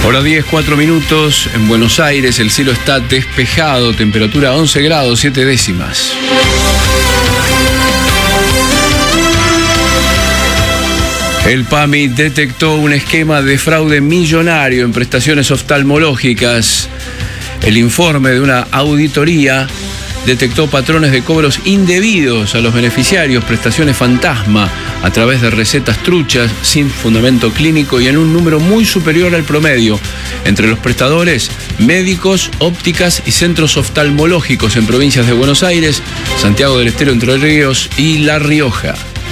Hora 10, 4 minutos. En Buenos Aires el cielo está despejado, temperatura 11 grados 7 décimas. El PAMI detectó un esquema de fraude millonario en prestaciones oftalmológicas. El informe de una auditoría detectó patrones de cobros indebidos a los beneficiarios, prestaciones fantasma, a través de recetas truchas, sin fundamento clínico y en un número muy superior al promedio, entre los prestadores, médicos, ópticas y centros oftalmológicos en provincias de Buenos Aires, Santiago del Estero, Entre Ríos y La Rioja.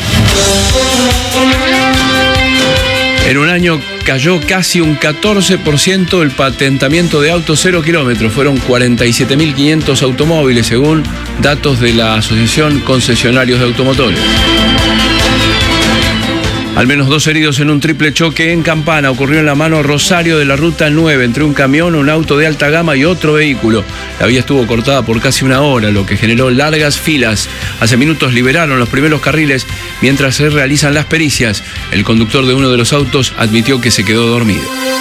En un año cayó casi un 14% el patentamiento de autos 0 kilómetros. Fueron 47.500 automóviles, según datos de la Asociación Concesionarios de Automotores. Al menos 2 heridos en un triple choque en Campana. Ocurrió en la mano Rosario de la Ruta 9, entre un camión, un auto de alta gama y otro vehículo. La vía estuvo cortada por casi una hora, lo que generó largas filas. Hace minutos liberaron los primeros carriles mientras se realizan las pericias. El conductor de uno de los autos admitió que se quedó dormido.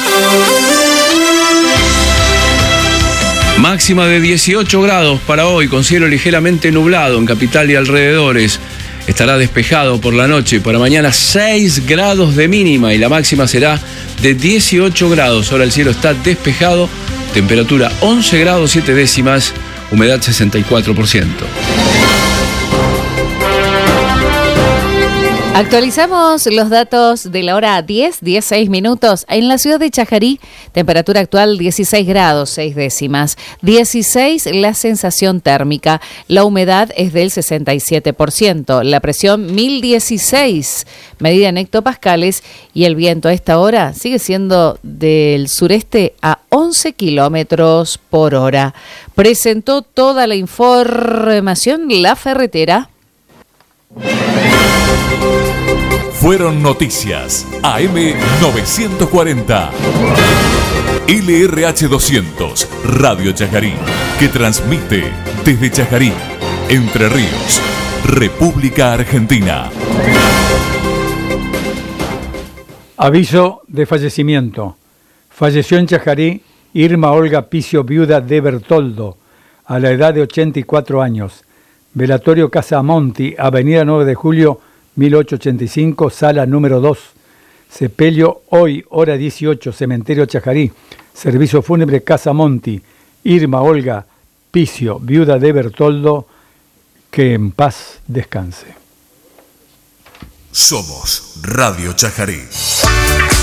Máxima de 18 grados para hoy, con cielo ligeramente nublado en capital y alrededores. Estará despejado por la noche. Para mañana 6 grados de mínima y la máxima será de 18 grados. Ahora el cielo está despejado, temperatura 11 grados 7 décimas, humedad 64%. Actualizamos los datos de la hora 10:06 minutos. En la ciudad de Chajarí, temperatura actual 16 grados 6 décimas. 16 la sensación térmica. La humedad es del 67%. La presión 1016, medida en hectopascales. Y el viento a esta hora sigue siendo del sureste a 11 kilómetros por hora. Presentó toda la información La Ferretera. Fueron noticias AM940, LRH 200, Radio Chajarí, que transmite desde Chajarí, Entre Ríos, República Argentina. Aviso de fallecimiento. Falleció en Chajarí Irma Olga Picio, viuda de Bertoldo, a la edad de 84 años. Velatorio Casa Monti, Avenida 9 de Julio, 1885, sala número 2. Sepelio hoy, hora 18, Cementerio Chajarí. Servicio fúnebre Casa Monti. Irma Olga Picio, viuda de Bertoldo, que en paz descanse. Somos Radio Chajarí.